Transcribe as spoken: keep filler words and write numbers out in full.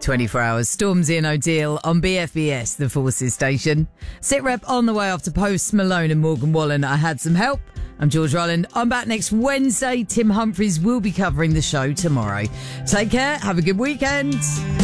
twenty-four hours. Stormzy and O'Deal on B F B S, the Forces station. Sit rep on the way after Post Malone and Morgan Wallen. I had some help. I'm George Rowland. I'm back next Wednesday. Tim Humphries will be covering the show tomorrow. Take care. Have a good weekend.